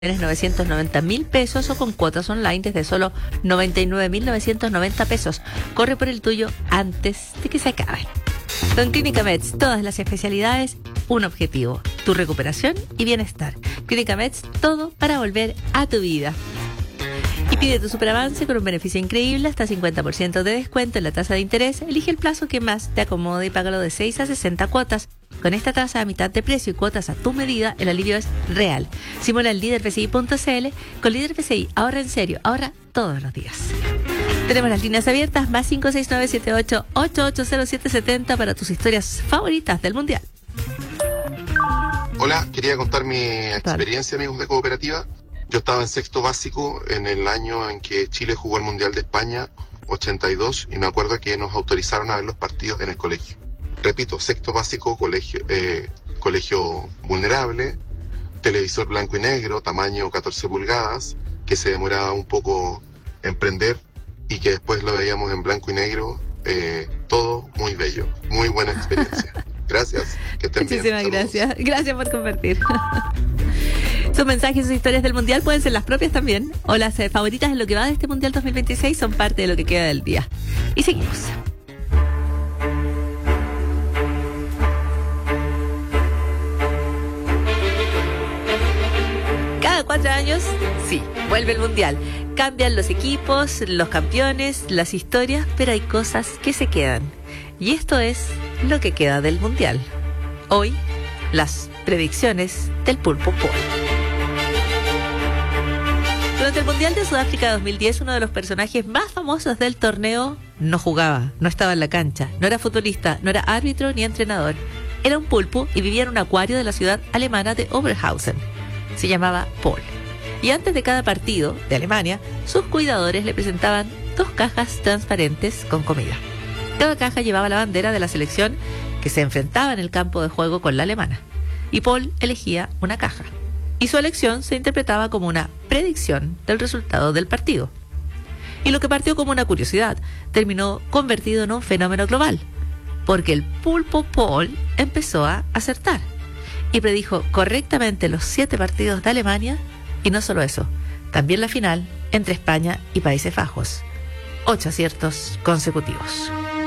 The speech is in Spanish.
990 mil pesos o con cuotas online desde solo 99.990 pesos. Corre por el tuyo antes de que se acabe. Con Clínica Meds, todas las especialidades, un objetivo: tu recuperación y bienestar. Clínica Meds, todo para volver a tu vida. Y pide tu superavance con un beneficio increíble, hasta 50% de descuento en la tasa de interés. Elige el plazo que más te acomode y págalo de 6 a 60 cuotas. Con esta tasa a mitad de precio y cuotas a tu medida, el alivio es real. Simula en LíderPCI.cl. Con Líder PCI, ahorra en serio, ahorra todos los días. Tenemos las líneas abiertas, más 569-78-880770 para tus historias favoritas del Mundial. Hola, quería contar mi experiencia, amigos de Cooperativa. Yo estaba en sexto básico en el año en que Chile jugó el Mundial de España 82 y me acuerdo que nos autorizaron a ver los partidos en el colegio. Repito, sexto básico, colegio vulnerable, televisor blanco y negro, tamaño 14 pulgadas, que se demoraba un poco en prender y que después lo veíamos en blanco y negro, todo muy bello, muy buena experiencia. Gracias, que estén bien. Muchísimas gracias, gracias por compartir. Sus mensajes y sus historias del Mundial pueden ser las propias también, o las favoritas en lo que va de este Mundial 2026, son parte de lo que queda del día. Y seguimos. Cada 4 años, sí, vuelve el Mundial. Cambian los equipos, los campeones, las historias, pero hay cosas que se quedan. Y esto es lo que queda del Mundial. Hoy, las predicciones del Pulpo Paul. Durante el Mundial de Sudáfrica 2010, uno de los personajes más famosos del torneo no jugaba, no estaba en la cancha, no era futbolista, no era árbitro ni entrenador. Era un pulpo y vivía en un acuario de la ciudad alemana de Oberhausen. Se llamaba Paul. Y antes de cada partido de Alemania, sus cuidadores le presentaban 2 cajas transparentes con comida. Cada caja llevaba la bandera de la selección que se enfrentaba en el campo de juego con la alemana. Y Paul elegía una caja. Y su elección se interpretaba como una predicción del resultado del partido. Y lo que partió como una curiosidad terminó convertido en un fenómeno global, porque el Pulpo Paul empezó a acertar y predijo correctamente los 7 partidos de Alemania, y no solo eso, también la final entre España y Países Bajos. 8 aciertos consecutivos.